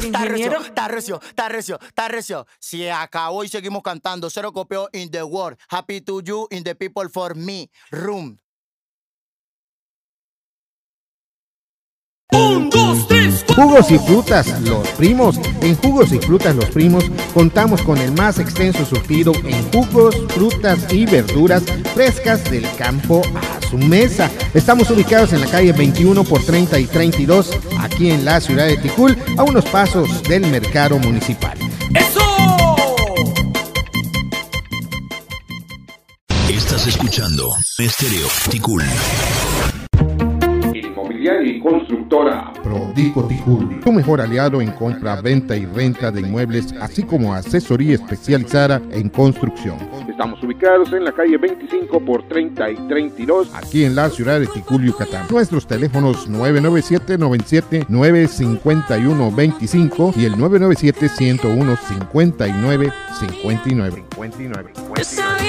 Ingeniero. Está recio. Se acabó y seguimos cantando. Cero copio in the world. Happy to you, in the people for me. Room. 1, 2, 3, 4. Jugos y frutas, los primos. En Jugos y Frutas Los Primos contamos con el más extenso surtido en jugos, frutas y verduras frescas del campo a su mesa. Estamos ubicados en la calle 21 por 30 y 32, aquí en la ciudad de Ticul, a unos pasos del mercado municipal. ¡Eso! Estás escuchando Estéreo Ticul. Inmobiliaria y constructora Prodico Ticul, tu mejor aliado en compra, venta y renta de inmuebles, así como asesoría especializada en construcción. Estamos ubicados en la calle 25 por 30 y 32, aquí en la ciudad de Ticul, Yucatán. Nuestros teléfonos 997-97-951-25 y el 997-101-59-59.